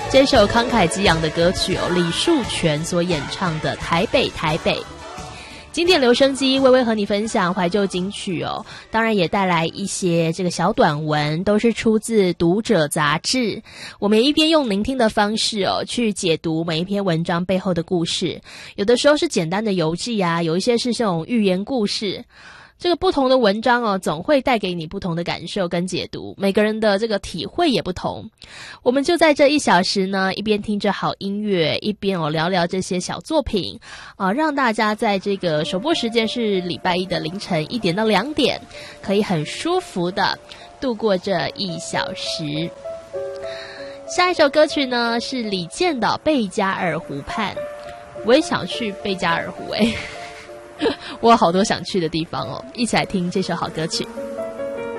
这首慷慨激昂的歌曲李树全所演唱的《台北台北》。经典留声机微微和你分享怀旧金曲当然也带来一些这个小短文，都是出自《读者》杂志。我们也一边用聆听的方式去解读每一篇文章背后的故事，有的时候是简单的游记啊，有一些是这种寓言故事。这个不同的文章总会带给你不同的感受跟解读，每个人的这个体会也不同。我们就在这1小时呢，一边听着好音乐，一边聊聊这些小作品让大家在这个首播时间是礼拜一的凌晨1点到2点，可以很舒服的度过这1小时。下一首歌曲呢是李健的《贝加尔湖畔》，我也想去贝加尔湖我有好多想去的地方一起来听这首好歌曲。